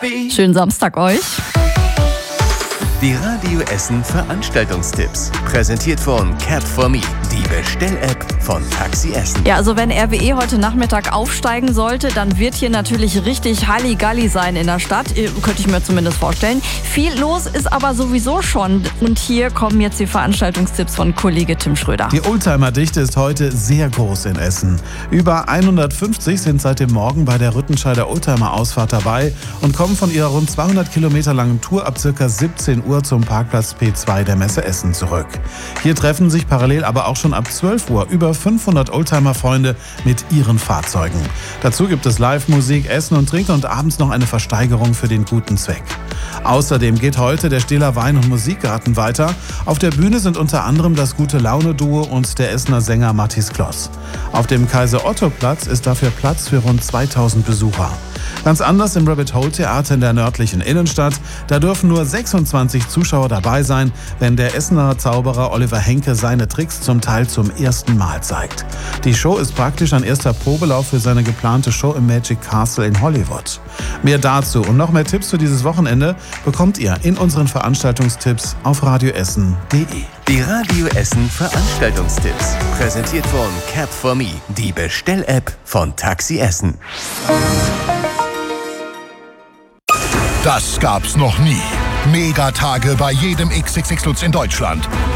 Schönen Samstag euch. Die Radio Essen Veranstaltungstipps. Präsentiert von Cap4Me, die Bestell-App von Taxi Essen. Ja, also wenn RWE heute Nachmittag aufsteigen sollte, dann wird hier natürlich richtig Halligalli sein in der Stadt. Könnte ich mir zumindest vorstellen. Viel los ist aber sowieso schon. Und hier kommen jetzt die Veranstaltungstipps von Kollege Tim Schröder. Die Oldtimer-Dichte ist heute sehr groß in Essen. Über 150 sind seit dem Morgen bei der Rüttenscheider Oldtimer-Ausfahrt dabei und kommen von ihrer rund 200 Kilometer langen Tour ab ca. 17 Uhr zum Parkplatz P2 der Messe Essen zurück. Hier treffen sich parallel aber auch schon ab 12 Uhr über 500 Oldtimer-Freunde mit ihren Fahrzeugen. Dazu gibt es Live-Musik, Essen und Trinken und abends noch eine Versteigerung für den guten Zweck. Außerdem geht heute der Stähler Wein- und Musikgarten weiter. Auf der Bühne sind unter anderem das Gute-Laune-Duo und der Essener Sänger Mathis Kloss. Auf dem Kaiser-Otto-Platz ist dafür Platz für rund 2000 Besucher. Ganz anders im Rabbit-Hole-Theater in der nördlichen Innenstadt. Da dürfen nur 26 Zuschauer dabei sein, wenn der Essener Zauberer Oliver Henke seine Tricks zum Teil zum ersten Mal zeigt. Die Show ist praktisch ein erster Probelauf für seine geplante Show im Magic Castle in Hollywood. Mehr dazu und noch mehr Tipps für dieses Wochenende bekommt ihr in unseren Veranstaltungstipps auf radioessen.de. Die Radio Essen Veranstaltungstipps. Präsentiert von Cap4Me, die Bestell-App von Taxi Essen. Das gab's noch nie. Megatage bei jedem XXX Lutz in Deutschland.